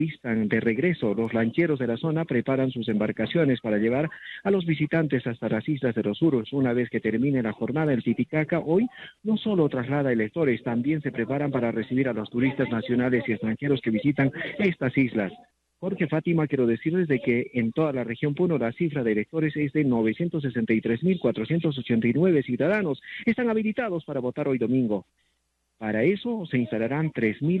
Están de regreso. Los lancheros de la zona preparan sus embarcaciones para llevar a los visitantes hasta las islas de los Urus. Una vez que termine la jornada, el Titicaca hoy no solo traslada electores, también se preparan para recibir a los turistas nacionales y extranjeros que visitan estas islas. Jorge, Fátima, quiero decirles de que en toda la región Puno la cifra de electores es de 963.489 ciudadanos. Están habilitados para votar hoy domingo. Para eso se instalarán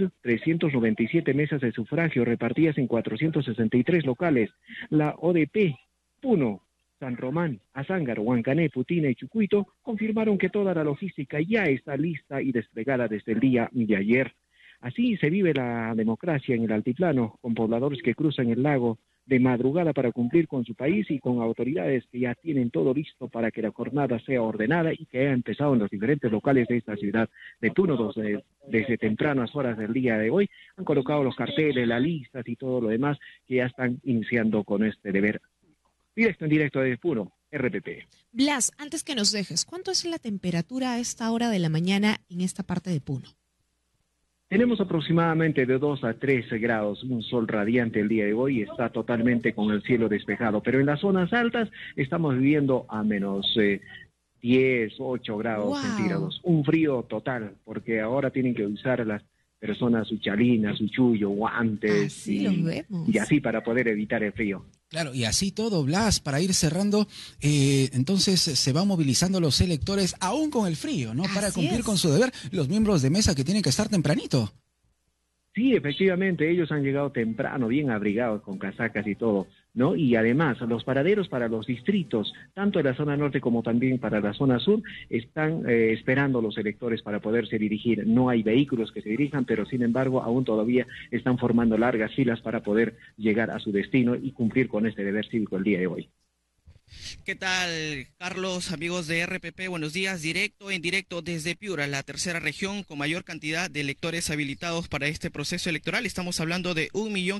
3.397 mesas de sufragio repartidas en 463 locales. La ODP, Puno, San Román, Azángaro, Huancané, Putina y Chucuito confirmaron que toda la logística ya está lista y desplegada desde el día de ayer. Así se vive la democracia en el altiplano, con pobladores que cruzan el lago de madrugada para cumplir con su país y con autoridades que ya tienen todo listo para que la jornada sea ordenada y que haya empezado en los diferentes locales de esta ciudad de Puno, desde tempranas horas del día de hoy. Han colocado los carteles, las listas y todo lo demás que ya están iniciando con este deber. Directo en directo desde Puno, RPP. Blas, antes que nos dejes, ¿cuánto es la temperatura a esta hora de la mañana en esta parte de Puno? Tenemos aproximadamente de 2 a 3 grados, un sol radiante el día de hoy, está totalmente con el cielo despejado, pero en las zonas altas estamos viviendo a menos 10, 8 grados centígrados, un frío total, porque ahora tienen que usar las personas su chalina, su chullo, guantes y así para poder evitar el frío. Claro, y así todo, Blas, para ir cerrando, entonces se van movilizando los electores aún con el frío, ¿no? Para cumplir con su deber, los miembros de mesa que tienen que estar tempranito. Sí, efectivamente, ellos han llegado temprano, bien abrigados, con casacas y todo, ¿no? Y además, los paraderos para los distritos, tanto de la zona norte como también para la zona sur, están esperando los electores para poderse dirigir. No hay vehículos que se dirijan, pero sin embargo, aún todavía están formando largas filas para poder llegar a su destino y cumplir con este deber cívico el día de hoy. ¿Qué tal, Carlos, amigos de RPP? Buenos días, en directo desde Piura, la tercera región con mayor cantidad de electores habilitados para este proceso electoral. Estamos hablando de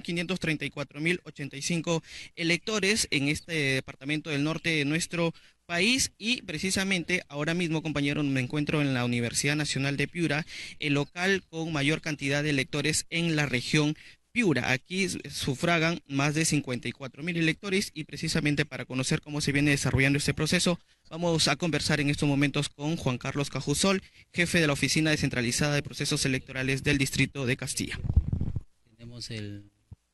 1.534.085 electores en este departamento del norte de nuestro país y precisamente ahora mismo, compañeros, me encuentro en la Universidad Nacional de Piura, el local con mayor cantidad de electores en la región Piura. Aquí sufragan más de 54.000 electores y precisamente para conocer cómo se viene desarrollando este proceso, vamos a conversar en estos momentos con Juan Carlos Cajusol, jefe de la Oficina Descentralizada de Procesos Electorales del Distrito de Castilla. Tenemos el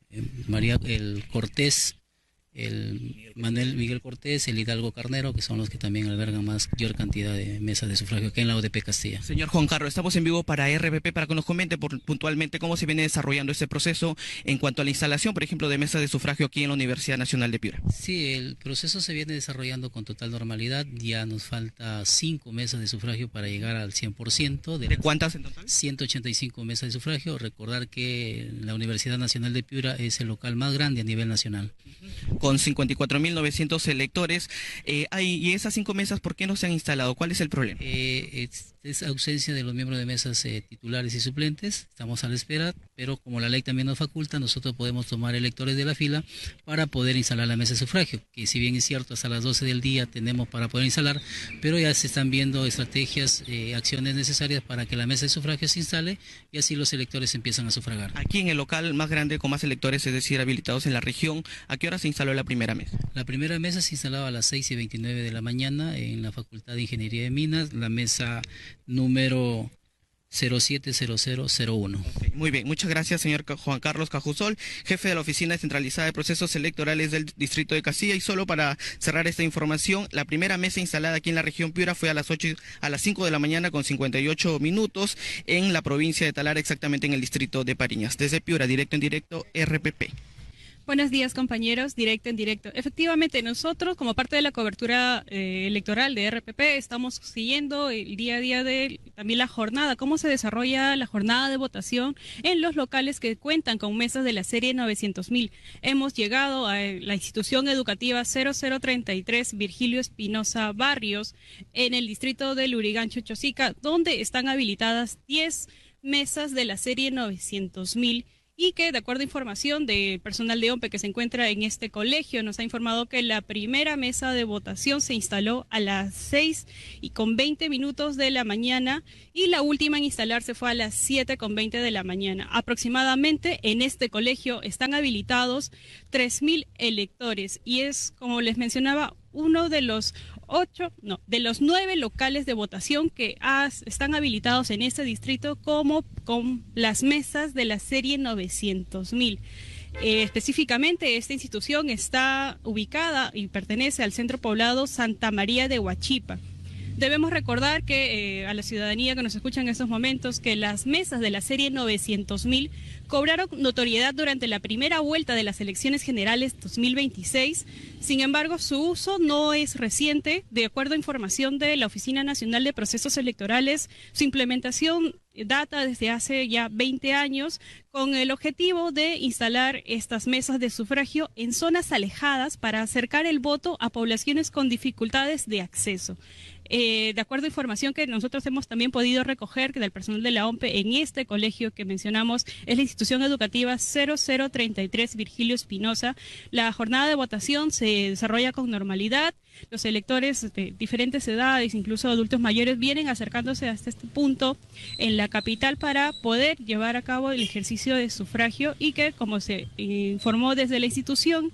Cortés, el Manuel Miguel Cortés, el Hidalgo Carnero, que son los que también albergan mayor cantidad de mesas de sufragio aquí en la ODP Castilla. Señor Juan Carlos, estamos en vivo para RPP para que nos comente puntualmente cómo se viene desarrollando este proceso en cuanto a la instalación, por ejemplo, de mesas de sufragio aquí en la Universidad Nacional de Piura. Sí, el proceso se viene desarrollando con total normalidad. Ya nos falta 5 mesas de sufragio para llegar al 100%. ¿De cuántas en total? 185 mesas de sufragio. Recordar que la Universidad Nacional de Piura es el local más grande a nivel nacional. Con 54.900 electores. Y esas 5 mesas, ¿por qué no se han instalado? ¿Cuál es el problema? Es ausencia de los miembros de mesas titulares y suplentes. Estamos a la espera, pero como la ley también nos faculta, nosotros podemos tomar electores de la fila para poder instalar la mesa de sufragio, que si bien es cierto, hasta las 12 del día tenemos para poder instalar, pero ya se están viendo estrategias, acciones necesarias para que la mesa de sufragio se instale y así los electores empiezan a sufragar. Aquí en el local más grande con más electores, es decir, habilitados en la región, ¿a qué hora se instaló la primera mesa? La primera mesa se instalaba a las 6:29 de la mañana en la Facultad de Ingeniería de Minas, la mesa número 070001. Okay, muy bien, muchas gracias, señor Juan Carlos Cajusol, jefe de la Oficina Descentralizada de Procesos Electorales del Distrito de Castilla. Y solo para cerrar esta información, la primera mesa instalada aquí en la región Piura fue a las 5 de la mañana con 58 minutos en la provincia de Talara, exactamente en el distrito de Pariñas. Desde Piura, directo en directo, RPP. Buenos días, compañeros, directo en directo. Efectivamente, nosotros, como parte de la cobertura electoral de RPP, estamos siguiendo el día a día de también la jornada, cómo se desarrolla la jornada de votación en los locales que cuentan con mesas de la serie 900.000. Hemos llegado a la institución educativa 0033 Virgilio Espinosa Barrios, en el distrito de Lurigancho, Chosica, donde están habilitadas 10 mesas de la serie 900.000. y que, de acuerdo a información del personal de OMPE que se encuentra en este colegio, nos ha informado que la primera mesa de votación se instaló a las 6:20 de la mañana y la última en instalarse fue a las 7:20 de la mañana. Aproximadamente en este colegio están habilitados 3.000 electores y es, como les mencionaba, uno de los 9 locales de votación que están habilitados en este distrito como con las mesas de la serie 900.000. Específicamente, esta institución está ubicada y pertenece al centro poblado Santa María de Huachipa. Debemos recordar que a la ciudadanía que nos escucha en estos momentos que las mesas de la serie 900.000 cobraron notoriedad durante la primera vuelta de las elecciones generales 2026. Sin embargo, su uso no es reciente. De acuerdo a información de la Oficina Nacional de Procesos Electorales, su implementación data desde hace ya 20 años con el objetivo de instalar estas mesas de sufragio en zonas alejadas para acercar el voto a poblaciones con dificultades de acceso. De acuerdo a información que nosotros hemos también podido recoger del personal de la OMPE en este colegio que mencionamos, es la institución educativa 0033 Virgilio Espinosa. La jornada de votación se desarrolla con normalidad. Los electores de diferentes edades, incluso adultos mayores, vienen acercándose hasta este punto en la capital para poder llevar a cabo el ejercicio de sufragio y que, como se informó desde la institución,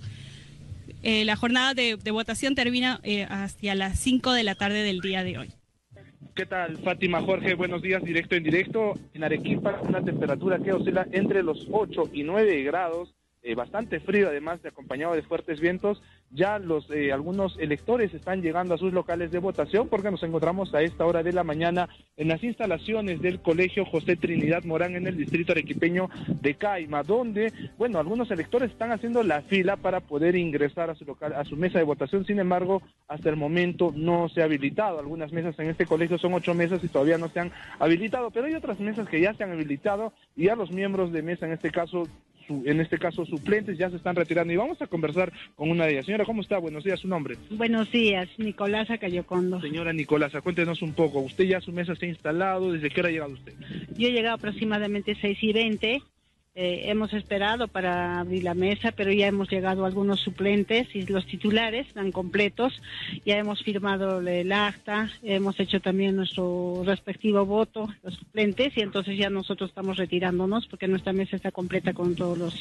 la jornada de votación termina hacia las 5 de la tarde del día de hoy. ¿Qué tal, Fátima, Jorge? Buenos días, directo en directo. En Arequipa, una temperatura que oscila entre los 8 y 9 grados, bastante frío, además de acompañado de fuertes vientos. Ya algunos electores están llegando a sus locales de votación porque nos encontramos a esta hora de la mañana en las instalaciones del Colegio José Trinidad Morán en el distrito arequipeño de Caima, donde, bueno, algunos electores están haciendo la fila para poder ingresar a su local, a su mesa de votación. Sin embargo, hasta el momento no se ha habilitado. Algunas mesas en este colegio son 8 mesas y todavía no se han habilitado, pero hay otras mesas que ya se han habilitado y ya los miembros de mesa, en este caso suplentes, ya se están retirando y vamos a conversar con una de ellas. Señora, ¿cómo está? Buenos días, su nombre. Buenos días, Nicolasa Cayocondo. Señora Nicolasa, cuéntenos un poco, usted ya su mesa se ha instalado, ¿desde qué hora ha llegado usted? Yo he llegado aproximadamente 6:20, hemos esperado para abrir la mesa, pero ya hemos llegado algunos suplentes y los titulares están completos, ya hemos firmado el acta, hemos hecho también nuestro respectivo voto, los suplentes, y entonces ya nosotros estamos retirándonos porque nuestra mesa está completa con todos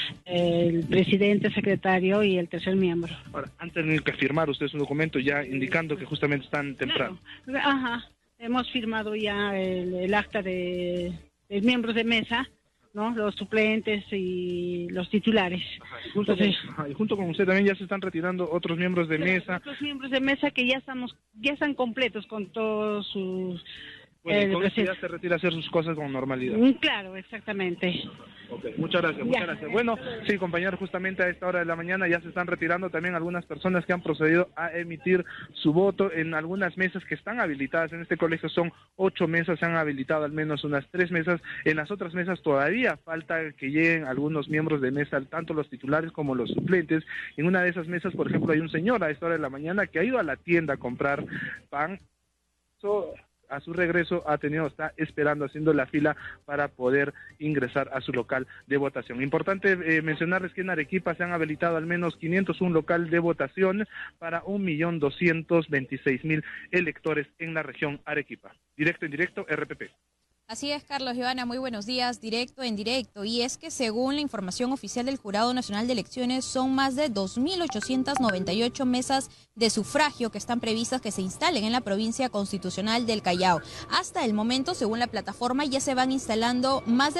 el presidente, secretario y el tercer miembro. Ahora, antes de que firmar usted un documento ya indicando que justamente están temprano. Claro. Ajá, hemos firmado ya el acta de miembros de mesa, ¿no? Los suplentes y los titulares. Y junto con usted también ya se están retirando otros miembros de mesa. Otros miembros de mesa que ya están completos con todos sus... Bueno, y con eso ya se retira a hacer sus cosas con normalidad. Claro, exactamente. Okay, muchas gracias. Bueno, sí, compañeros, justamente a esta hora de la mañana ya se están retirando también algunas personas que han procedido a emitir su voto en algunas mesas que están habilitadas. En este colegio son 8 mesas, se han habilitado al menos unas 3 mesas. En las otras mesas todavía falta que lleguen algunos miembros de mesa, tanto los titulares como los suplentes. En una de esas mesas, por ejemplo, hay un señor a esta hora de la mañana que ha ido a la tienda a comprar pan. A su regreso está esperando, haciendo la fila para poder ingresar a su local de votación. Importante mencionarles que en Arequipa se han habilitado al menos 501 local de votación para 1.226.000 electores en la región Arequipa. Directo en directo, RPP. Así es, Carlos, Giovanna, muy buenos días, directo en directo. Y es que según la información oficial del Jurado Nacional de Elecciones, son más de 2.898 mesas de sufragio que están previstas que se instalen en la provincia constitucional del Callao. Hasta el momento, según la plataforma, ya se van instalando más de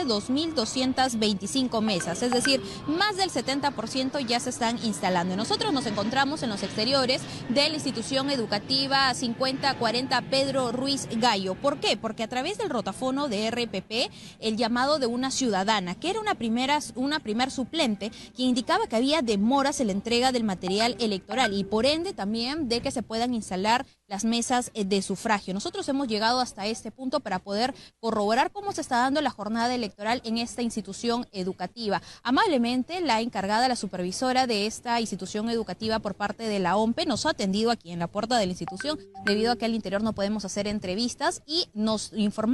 2.225 mesas, es decir, más del 70% ya se están instalando. Nosotros nos encontramos en los exteriores de la institución educativa 5040 Pedro Ruiz Gallo. ¿Por qué? Porque a través del rotafono de RPP, el llamado de una ciudadana, que era una primer suplente, que indicaba que había demoras en la entrega del material electoral y por ende también de que se puedan instalar las mesas de sufragio. Nosotros hemos llegado hasta este punto para poder corroborar cómo se está dando la jornada electoral en esta institución educativa. Amablemente, la encargada, la supervisora de esta institución educativa por parte de la OMPE, nos ha atendido aquí en la puerta de la institución, debido a que al interior no podemos hacer entrevistas, y nos informaba acerca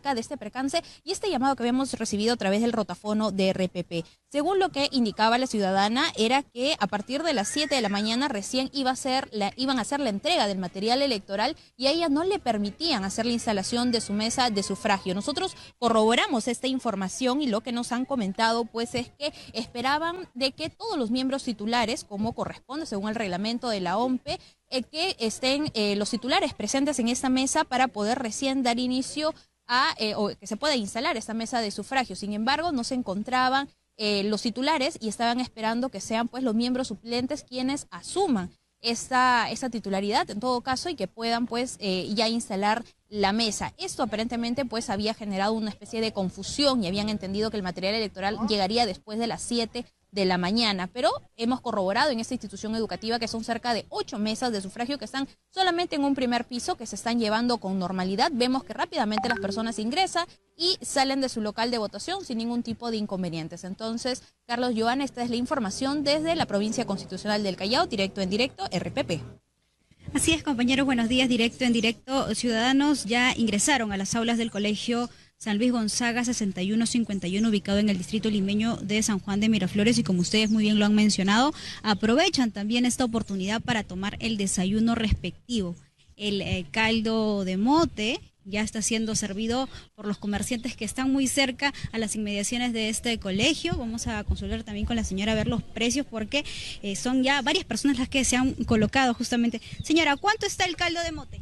acerca de este percance y este llamado que habíamos recibido a través del rotafono de RPP. Según lo que indicaba la ciudadana, era que a partir de las 7 de la mañana recién iban a hacer la entrega del material electoral y a ella no le permitían hacer la instalación de su mesa de sufragio. Nosotros corroboramos esta información y lo que nos han comentado pues es que esperaban de que todos los miembros titulares, como corresponde según el reglamento de la OMPE, que estén los titulares presentes en esta mesa para poder recién dar inicio a, o que se pueda instalar esta mesa de sufragio. Sin embargo, no se encontraban los titulares y estaban esperando que sean pues los miembros suplentes quienes asuman esta titularidad en todo caso y que puedan pues ya instalar la mesa. Esto aparentemente pues había generado una especie de confusión y habían entendido que el material electoral llegaría después de las 7 de la mañana, pero hemos corroborado en esta institución educativa que son cerca de 8 mesas de sufragio que están solamente en un primer piso, que se están llevando con normalidad. Vemos que rápidamente las personas ingresan y salen de su local de votación sin ningún tipo de inconvenientes. Entonces, Carlos, Joana, esta es la información desde la provincia constitucional del Callao, directo en directo, RPP. Así es, compañeros, buenos días, directo en directo. Ciudadanos ya ingresaron a las aulas del colegio San Luis Gonzaga 6151, ubicado en el distrito limeño de San Juan de Miraflores, y como ustedes muy bien lo han mencionado, aprovechan también esta oportunidad para tomar el desayuno respectivo. El caldo de mote ya está siendo servido por los comerciantes que están muy cerca a las inmediaciones de este colegio. Vamos a consultar también con la señora a ver los precios porque son ya varias personas las que se han colocado justamente. Señora, ¿cuánto está el caldo de mote?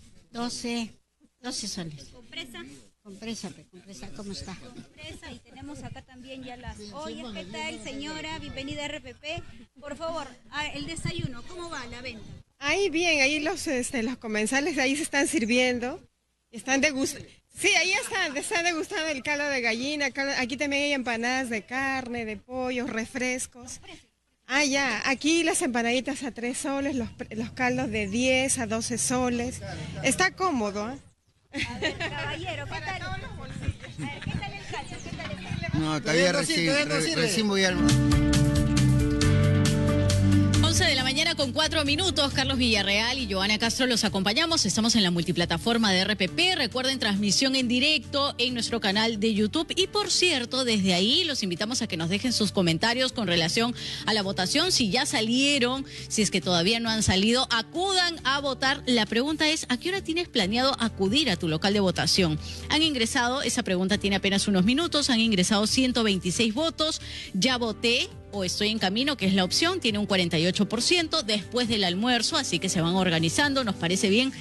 12 soles. ¿Con presa? Con presa, ¿cómo está? Con presa, y tenemos acá también ya las ollas. ¿Qué tal, señora? Bienvenida a RPP. Por favor, el desayuno, ¿cómo va la venta? Ahí bien, ahí los comensales ahí se están sirviendo, están degustando. Sí, ahí están degustando el caldo de gallina. Aquí también hay empanadas de carne, de pollo, refrescos. Ah, ya, aquí las empanaditas a 3 soles, los caldos de 10 a 12 soles. Está cómodo, ¿eh? A ver, caballero, ¿qué tal? A ver, ¿qué tal el caldo? ¿Qué tal el caldo? No, todavía recién voy al... 11 de la mañana con 4 minutos. Carlos Villarreal y Joana Castro los acompañamos. Estamos en la multiplataforma de RPP. Recuerden, transmisión en directo en nuestro canal de YouTube. Y por cierto, desde ahí los invitamos a que nos dejen sus comentarios con relación a la votación. Si ya salieron, si es que todavía no han salido, acudan a votar. La pregunta es, ¿a qué hora tienes planeado acudir a tu local de votación? Han ingresado, esa pregunta tiene apenas unos minutos, han ingresado 126 votos. Ya voté o estoy en camino, que es la opción, tiene un 48% después del almuerzo, así que se van organizando, nos parece bien,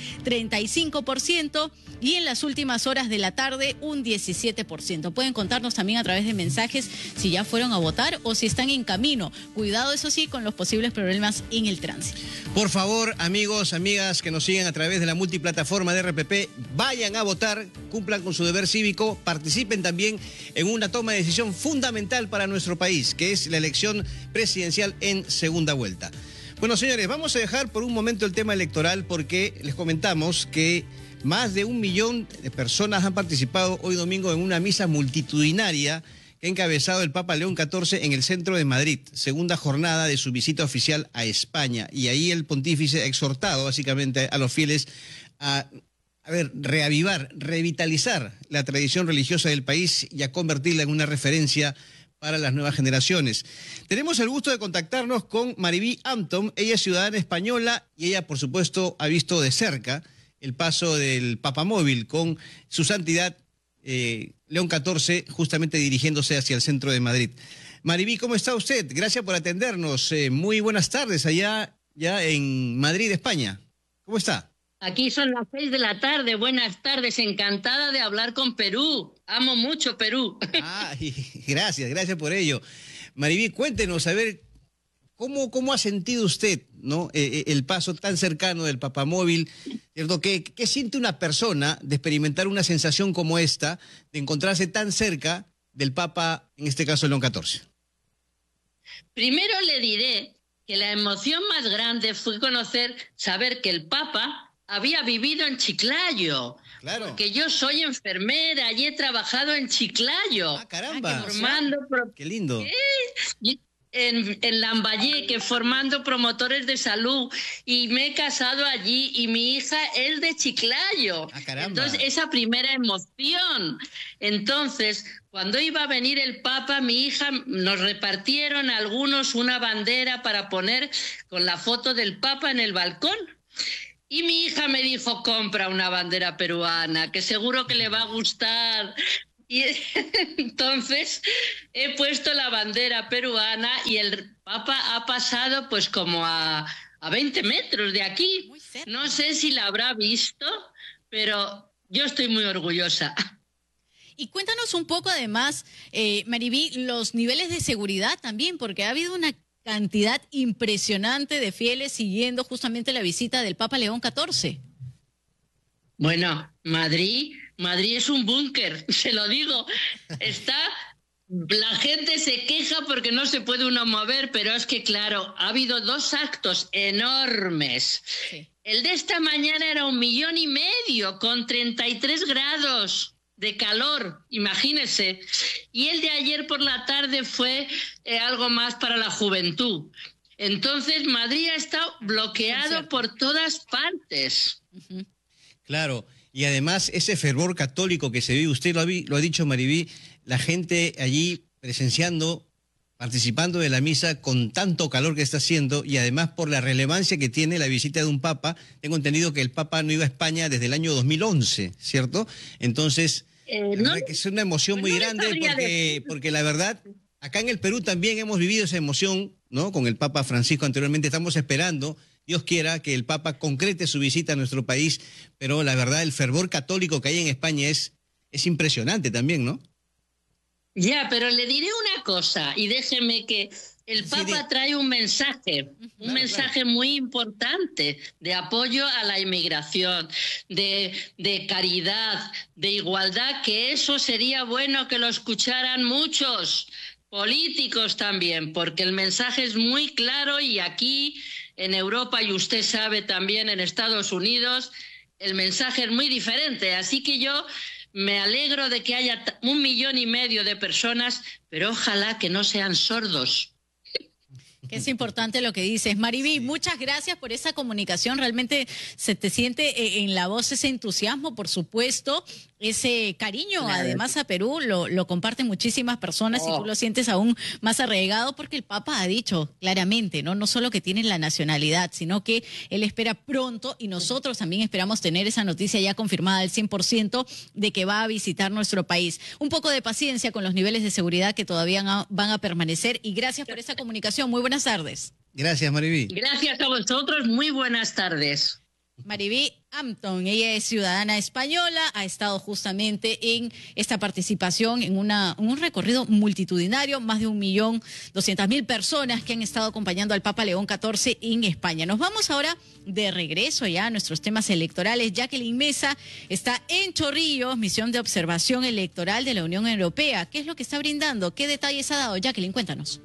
35%, y en las últimas horas de la tarde un 17%. Pueden contarnos también a través de mensajes si ya fueron a votar o si están en camino. Cuidado, eso sí, con los posibles problemas en el tránsito. Por favor, amigos, amigas que nos siguen a través de la multiplataforma de RPP, vayan a votar, cumplan con su deber cívico, participen también en una toma de decisión fundamental para nuestro país, que es la elección presidencial en segunda vuelta. Bueno, señores, vamos a dejar por un momento el tema electoral porque les comentamos que más de 1 millón de personas han participado hoy domingo en una misa multitudinaria que ha encabezado el Papa León XIV en el centro de Madrid, segunda jornada de su visita oficial a España. Y ahí el pontífice ha exhortado básicamente a los fieles a reavivar, revitalizar la tradición religiosa del país y a convertirla en una referencia para las nuevas generaciones. Tenemos el gusto de contactarnos con Mariví Ampton. Ella es ciudadana española y ella, por supuesto, ha visto de cerca el paso del papamóvil con su santidad León XIV, justamente dirigiéndose hacia el centro de Madrid. Mariví, ¿cómo está usted? Gracias por atendernos. Muy buenas tardes allá ya en Madrid, España. ¿Cómo está? Aquí son las 6 de la tarde. Buenas tardes, encantada de hablar con Perú. Amo mucho Perú. Gracias por ello. Mariví, cuéntenos, a ver, ¿cómo ha sentido usted, ¿no? El paso tan cercano del papamóvil, ¿cierto? ¿Qué siente una persona de experimentar una sensación como esta, de encontrarse tan cerca del Papa, en este caso León XIV? Primero le diré que la emoción más grande fue saber que el Papa había vivido en Chiclayo. Claro. Porque yo soy enfermera y he trabajado en Chiclayo. ¡Ah, caramba! Formando... ¡Qué lindo! en Lambayeque formando promotores de salud y me he casado allí y mi hija es de Chiclayo. Entonces, esa primera emoción. Entonces, cuando iba a venir el Papa, mi hija nos repartieron algunos una bandera para poner con la foto del Papa en el balcón. Y mi hija me dijo, compra una bandera peruana, que seguro que le va a gustar. Y entonces he puesto la bandera peruana y el Papa ha pasado pues como a 20 metros de aquí. No sé si la habrá visto, pero yo estoy muy orgullosa. Y cuéntanos un poco además, Maribí, los niveles de seguridad también, porque ha habido una cantidad impresionante de fieles siguiendo justamente la visita del Papa León XIV. Bueno, Madrid es un búnker, se lo digo. La gente se queja porque no se puede uno mover, pero es que, claro, ha habido 2 actos enormes. Sí. El de esta mañana era 1,5 millones con 33 grados de calor, imagínense. Y el de ayer por la tarde fue algo más para la juventud. Entonces, Madrid ha estado bloqueado por todas partes. Uh-huh. Claro. Y además ese fervor católico que se vive, usted lo ha dicho, Maribí, la gente allí presenciando, participando de la misa con tanto calor que está haciendo y además por la relevancia que tiene la visita de un Papa. Tengo entendido que el Papa no iba a España desde el año 2011, ¿cierto? Entonces, la verdad que es una emoción muy grande porque la verdad, acá en el Perú también hemos vivido esa emoción, ¿no? Con el Papa Francisco anteriormente, estamos esperando, Dios quiera, que el Papa concrete su visita a nuestro país, pero la verdad el fervor católico que hay en España es impresionante también, ¿no? Ya, pero le diré una cosa, y déjeme que el Papa trae un mensaje, muy importante de apoyo a la inmigración, de caridad, de igualdad, que eso sería bueno que lo escucharan muchos políticos también, porque el mensaje es muy claro y aquí en Europa, y usted sabe también en Estados Unidos, el mensaje es muy diferente. Así que yo me alegro de que haya 1,5 millones de personas, pero ojalá que no sean sordos. Que es importante lo que dices. Maribí, sí, muchas gracias por esa comunicación. Realmente se te siente en la voz ese entusiasmo, por supuesto, ese cariño, claro, además a Perú, lo comparten muchísimas personas y tú lo sientes aún más arraigado porque el Papa ha dicho claramente, no solo que tiene la nacionalidad, sino que él espera pronto y nosotros también esperamos tener esa noticia ya confirmada al 100% de que va a visitar nuestro país. Un poco de paciencia con los niveles de seguridad que todavía van a permanecer y gracias por esa comunicación. Muy buenas tardes. Gracias, Maribí. Gracias a vosotros, muy buenas tardes. Maribí Hampton, ella es ciudadana española, ha estado justamente en esta participación en un recorrido multitudinario, más de 1.200.000 personas que han estado acompañando al Papa León XIV en España. Nos vamos ahora de regreso ya a nuestros temas electorales. Jacqueline Mesa está en Chorrillos, misión de observación electoral de la Unión Europea. ¿Qué es lo que está brindando? ¿Qué detalles ha dado? Jacqueline, cuéntanos.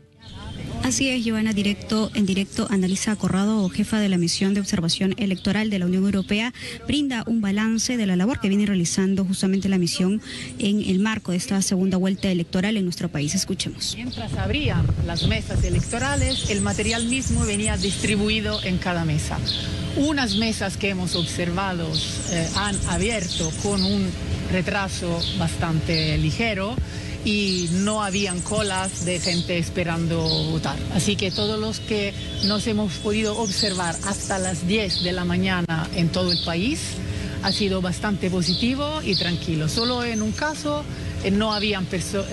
Así es, Giovanna, en directo, Annalisa Corrado, jefa de la misión de observación electoral de la Unión Europea, brinda un balance de la labor que viene realizando justamente la misión en el marco de esta segunda vuelta electoral en nuestro país. Escuchemos. Mientras abrían las mesas electorales, el material mismo venía distribuido en cada mesa. Unas mesas que hemos observado han abierto con un retraso bastante ligero, y no habían colas de gente esperando votar. Así que todos los que nos hemos podido observar hasta las 10 de la mañana en todo el país ha sido bastante positivo y tranquilo. Solo en un caso no habían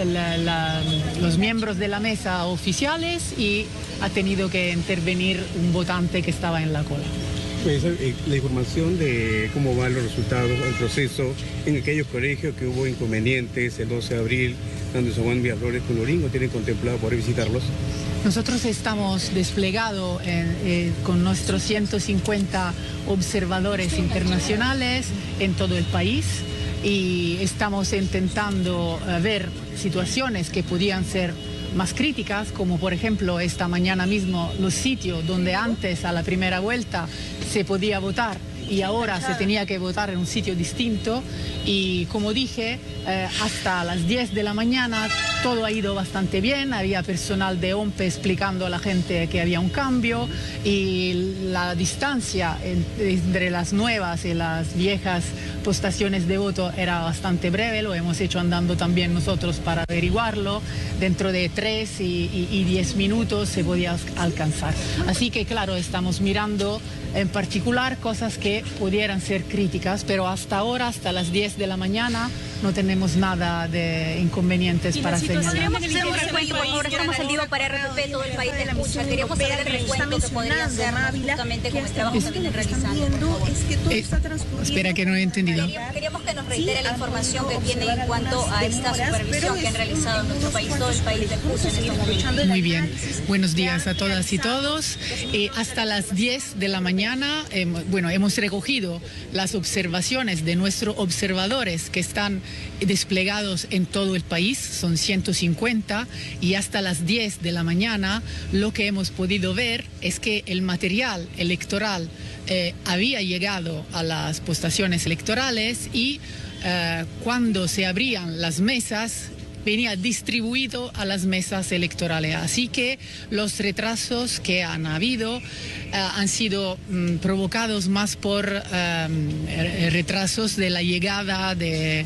los miembros de la mesa oficiales y ha tenido que intervenir un votante que estaba en la cola. Pues, la información de cómo van los resultados, el proceso en aquellos colegios que hubo inconvenientes el 12 de abril, donde San Juan Miraflores con Loringo, ¿tienen contemplado poder visitarlos? Nosotros estamos desplegados con nuestros 150 observadores internacionales en todo el país y estamos intentando ver situaciones que podían ser más críticas, como por ejemplo esta mañana mismo los sitios donde antes a la primera vuelta se podía votar y ahora se tenía que votar en un sitio distinto y como dije, hasta las 10 de la mañana todo ha ido bastante bien, había personal de OMPE explicando a la gente que había un cambio y la distancia entre las nuevas y las viejas postaciones de voto era bastante breve, lo hemos hecho andando también nosotros para averiguarlo, dentro de 3 y 10 minutos se podía alcanzar. Así que claro, estamos mirando en particular cosas que pudieran ser críticas, pero hasta ahora, hasta las 10 de la mañana, no tenemos nada de inconvenientes para señalar. Podríamos hacer un recuento, por favor, estamos en vivo para RPP, todo el país de la escucha. Queríamos saber el recuento que podría hacer justamente con el trabajo que vienen realizando. Espera, que no he entendido. Queríamos que nos reitere la información que tiene en cuanto a esta supervisión que han realizado en nuestro país, todo el país de escucha en estos momentos. Muy bien, buenos días a todas y todos. Hasta las 10 de la mañana, hemos recogido las observaciones de nuestros observadores que están desplegados en todo el país, son 150, y hasta las 10 de la mañana lo que hemos podido ver es que el material electoral había llegado a las postaciones electorales y cuando se abrían las mesas venía distribuido a las mesas electorales. Así que los retrasos que han habido han sido provocados más por retrasos de la llegada de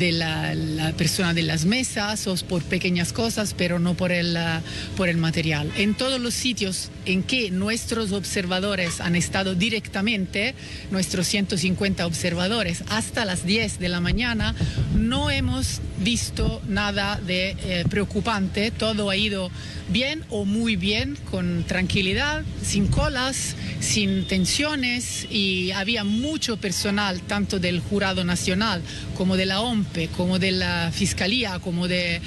la persona de las mesas o por pequeñas cosas, pero no por el material. En todos los sitios en que nuestros observadores han estado directamente, nuestros 150 observadores, hasta las 10 de la mañana, no hemos visto nada de preocupante, todo ha ido bien o muy bien, con tranquilidad, sin colas, sin tensiones, y había mucho personal, tanto del Jurado Nacional como de la OMPE, como de la Fiscalía, como de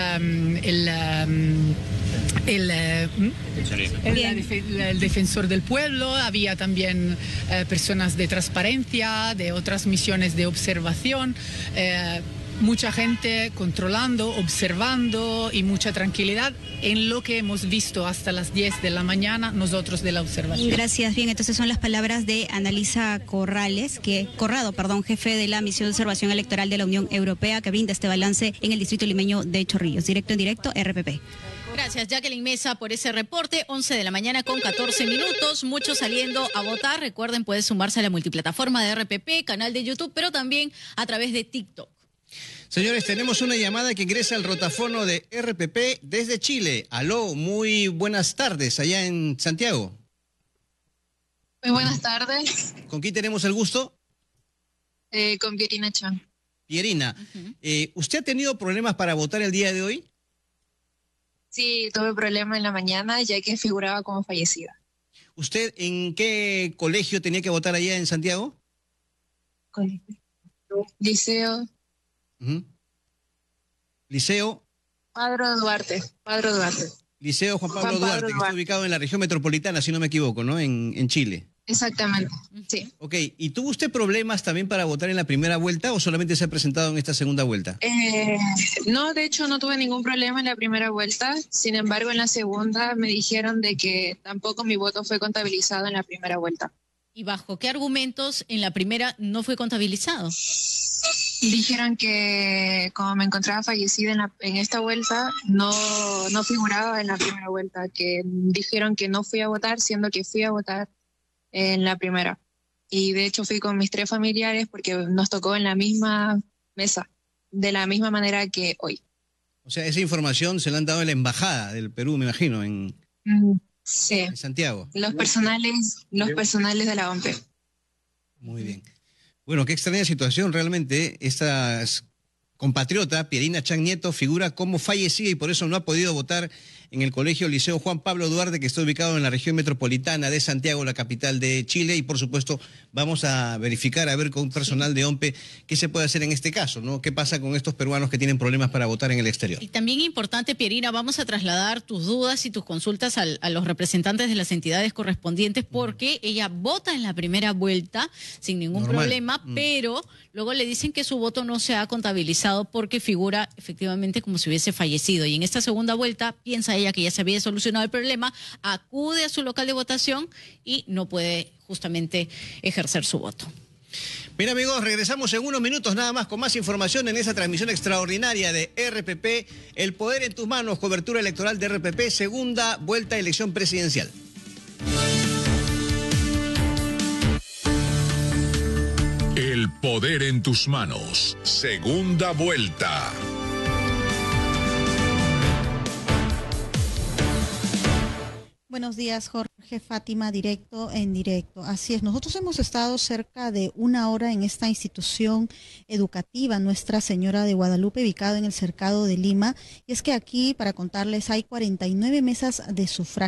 el Defensor del Pueblo, había también personas de transparencia, de otras misiones de observación, mucha gente controlando, observando y mucha tranquilidad en lo que hemos visto hasta las 10 de la mañana nosotros de la observación. Gracias. Bien, entonces son las palabras de Annalisa Corrado, jefe de la Misión de Observación Electoral de la Unión Europea, que brinda este balance en el distrito limeño de Chorrillos. Directo en directo, RPP. Gracias, Jacqueline Mesa, por ese reporte. 11 de la mañana con 14 minutos. Muchos saliendo a votar. Recuerden, pueden sumarse a la multiplataforma de RPP, canal de YouTube, pero también a través de TikTok. Señores, tenemos una llamada que ingresa al rotafono de RPP desde Chile. Aló, muy buenas tardes, allá en Santiago. Muy buenas tardes. ¿Con quién tenemos el gusto? Con Pierina Chan. Pierina, ¿usted ha tenido problemas para votar el día de hoy? Sí, tuve problemas en la mañana ya que figuraba como fallecida. ¿Usted en qué colegio tenía que votar allá en Santiago? Liceo. Liceo. Padre Duarte. Liceo Juan Pablo Duarte, que está ubicado en la región metropolitana, si no me equivoco, ¿no? En Chile. Exactamente, sí. Ok, ¿y tuvo usted problemas también para votar en la primera vuelta o solamente se ha presentado en esta segunda vuelta? No, de hecho no tuve ningún problema en la primera vuelta, sin embargo en la segunda me dijeron de que tampoco mi voto fue contabilizado en la primera vuelta. ¿Y bajo qué argumentos en la primera no fue contabilizado? Dijeron que como me encontraba fallecida en esta vuelta, no figuraba en la primera vuelta, que dijeron que no fui a votar, siendo que fui a votar en la primera. Y de hecho fui con mis 3 familiares porque nos tocó en la misma mesa, de la misma manera que hoy. O sea, esa información se la han dado en la Embajada del Perú, me imagino, en Santiago. Los personales de la OMPE. Muy bien. Bueno, qué extraña situación realmente. Esta compatriota, Pierina Chan Nieto, figura como fallecida y por eso no ha podido votar en el Colegio Liceo Juan Pablo Duarte, que está ubicado en la región metropolitana de Santiago, la capital de Chile, y por supuesto vamos a verificar, a ver con personal de OMPE qué se puede hacer en este caso, ¿no? ¿Qué pasa con estos peruanos que tienen problemas para votar en el exterior? Y también importante, Pierina, vamos a trasladar tus dudas y tus consultas a los representantes de las entidades correspondientes, porque ella vota en la primera vuelta sin ningún problema, pero luego le dicen que su voto no se ha contabilizado porque figura efectivamente como si hubiese fallecido, y en esta segunda vuelta piensa ella que ya se había solucionado el problema, acude a su local de votación y no puede justamente ejercer su voto. Bien, amigos, regresamos en unos minutos nada más con más información en esa transmisión extraordinaria de RPP, El Poder en tus Manos, cobertura electoral de RPP, segunda vuelta a elección presidencial. El Poder en tus Manos, segunda vuelta. Buenos días, Jorge, Fátima, directo en directo. Así es, nosotros hemos estado cerca de una hora en esta institución educativa Nuestra Señora de Guadalupe, ubicado en el Cercado de Lima. Y es que aquí, para contarles, hay 49 mesas de sufragio.